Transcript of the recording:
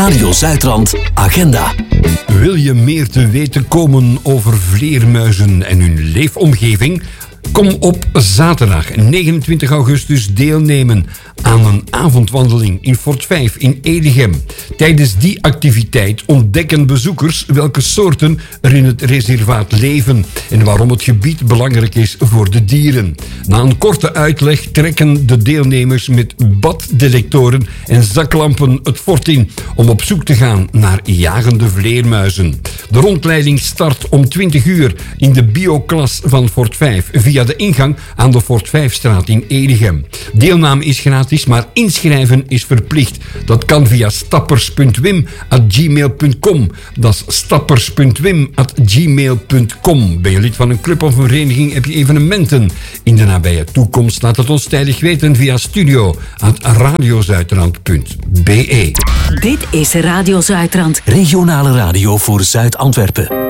Radio Zuidrand Agenda. Wil je meer te weten komen over vleermuizen en hun leefomgeving? Kom op zaterdag 29 augustus deelnemen aan een avondwandeling in Fort 5 in Edegem. Tijdens die activiteit ontdekken bezoekers welke soorten er in het reservaat leven en waarom het gebied belangrijk is voor de dieren. Na een korte uitleg trekken de deelnemers met baddetectoren en zaklampen het fort in om op zoek te gaan naar jagende vleermuizen. De rondleiding start om 20 uur in de bioklas van Fort 5 via de ingang aan de Fort 5-straat in Edegem. Deelname is gratis, maar inschrijven is verplicht. Dat kan via stappers.wim@gmail.com. Dat is stappers.wim@gmail.com. Ben je lid van een club of een vereniging? Heb je evenementen in de nabije toekomst? Laat het ons tijdig weten via studio@radiozuidrand.be. Dit is Radio Zuidrand. Regionale radio voor Zuid-Antwerpen.